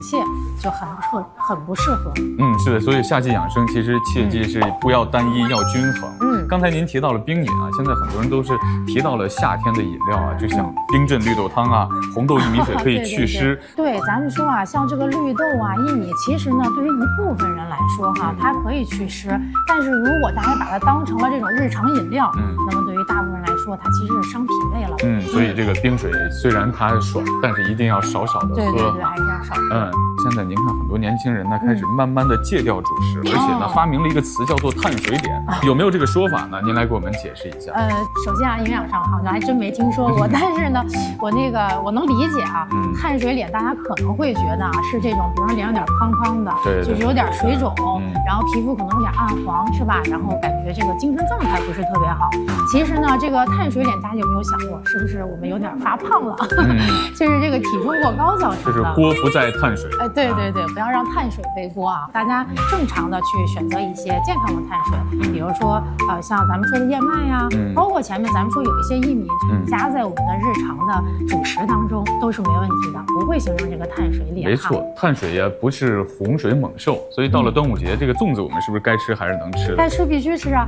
切就很不适合。 是的，所以夏季养生其实切记是不要单一，要均衡。刚才您提到了冰饮啊，现在很多人都是提到了夏天的饮料啊，就像冰镇绿豆汤啊、红豆薏米水可以祛湿。 对，咱们说啊，像这个绿豆啊、薏米，其实呢，对于一部分人来说哈，它可以祛湿，但是如果大家把它当成了这种日常饮料，那么对于大部分人来说，它其实是伤脾胃了。 所以这个冰水虽然它爽，但是一定要少少的喝。 对，还是要少。 现在您看很多年轻人呢，开始慢慢的戒掉主食，而且呢，发明了一个词叫做碳水脸，有没有这个说法呢？您来给我们解释一下。 首先啊，营养上好像还真没听说过，但是呢，我能理解啊，碳水脸大家可能会觉得啊是这种，比如说脸有点胖胖的，就是有点水肿，然后皮肤可能有点暗黄，是吧？然后感觉这个精神状态不是特别好。其实呢，这个碳水脸大家有没有想过，是不是我们有点发胖了？就是这个体重过高造成的。 就是锅不在碳水。 对，不要让碳水背锅啊！大家正常的去选择一些健康的碳水，比如说像咱们说的燕麦呀，包括前面咱们说有一些薏米，加在我们的日常的主食当中都是没问题的，不会形成这个碳水脸。 没错，碳水呀不是洪水猛兽，所以到了端午节，这个粽子我们是不是该吃还是能吃的？ 该吃必须吃啊！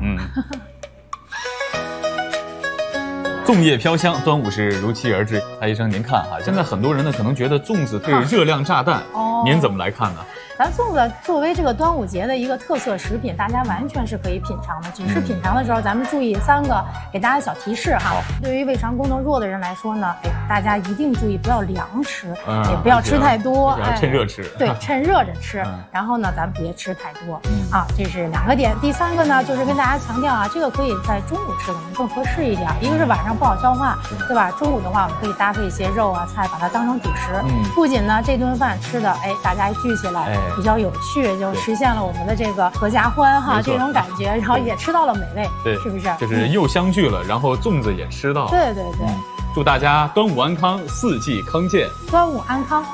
粽叶飘香，端午是如期而至。蔡医生，您看哈，现在很多人呢可能觉得粽子是热量炸弹，您怎么来看呢？ 咱粽子作为这个端午节的一个特色食品，大家完全是可以品尝的。只是品尝的时候，咱们注意3个给大家小提示哈。对于胃肠功能弱的人来说呢，大家一定注意不要凉吃，也不要吃太多， 趁热吃。 对，趁热着吃。然后呢，咱们别吃太多啊，这是2个点。第3个呢，就是跟大家强调啊，这个可以在中午吃可能更合适一点。一个是晚上不好消化，对吧？中午的话，我们可以搭配一些肉啊、菜，把它当成主食。不仅呢这顿饭吃的，大家聚起来。比较有趣，就实现了我们的这个合家欢哈这种感觉，然后也吃到了美味，对，是不是？ 就是又相聚了，然后粽子也吃到了。 对。 祝大家端午安康，四季康健。 端午安康。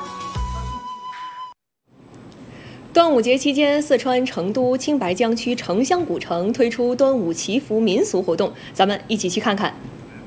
端午节期间，四川成都青白江区城乡古城推出端午祈福民俗活动，咱们一起去看看。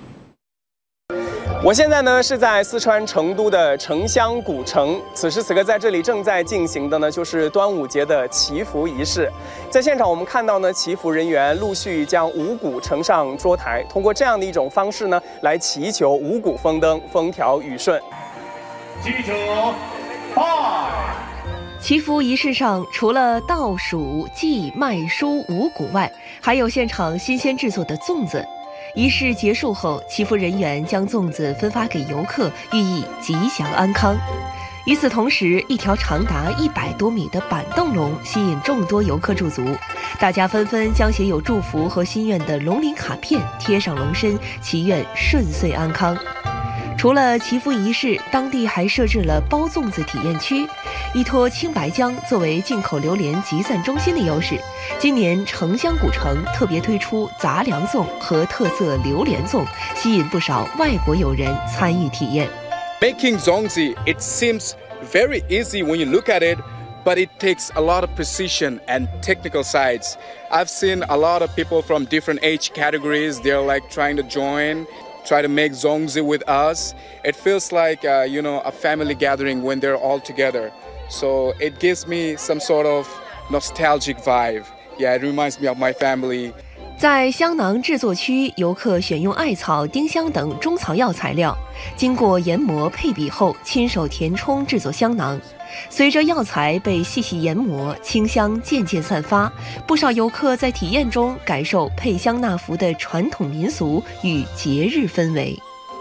我现在呢是在四川成都的城乡古城，此时此刻在这里正在进行的呢就是端午节的祈福仪式。在现场我们看到呢，祈福人员陆续将五谷呈上桌台，通过这样的一种方式呢来祈求五谷丰登、风调雨顺。 记者拜。 祈福仪式上，除了倒数、祭、麦书、五谷外，还有现场新鲜制作的粽子。仪式结束后，祈福人员将粽子分发给游客，寓意吉祥安康。与此同时，一条长达100多米的板凳龙吸引众多游客驻足，大家纷纷将写有祝福和心愿的龙鳞卡片贴上龙身，祈愿顺遂安康。除了祈福仪式，当地还设置了包粽子体验区。依托青白江作为进口榴莲集散中心的优势，今年城乡古城特别推出杂粮粽和特色榴莲粽，吸引不少外国友人参与体验。 Making zongzi, it seems very easy when you look at it, but it takes a lot of precision and technical sides. I've seen a lot of people from different age categories. They're like trying to try to make zongzi with us. It feels like, a family gathering when they're all together. So it gives me some sort of nostalgic vibe. Yeah, it reminds me of my family. 在香囊制作区，游客选用艾草、丁香等中草药材料，经过研磨配比后，亲手填充制作香囊。随着药材被细细研磨，清香渐渐散发，不少游客在体验中感受配香纳福的传统民俗与节日氛围。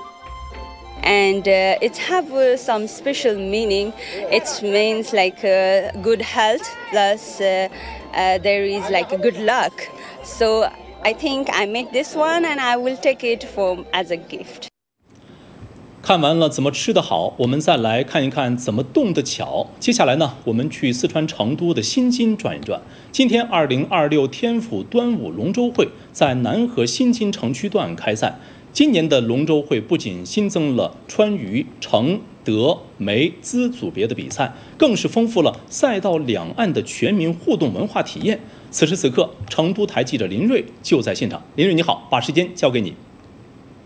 And it have some special meaning. It means like good health, plus there is like good luck. So I think I make this one and I will take it as a gift. 看完了怎么吃得好，我们再来看一看怎么动得巧。接下来呢，我们去四川成都的新津转一转。今天2026天府端午龙舟会在南河新津城区段开赛。今年的龙舟会不仅新增了川渝、成、德、梅、资组别的比赛，更是丰富了赛道两岸的全民互动文化体验。此时此刻，成都台记者林睿就在现场。林睿你好，把时间交给你。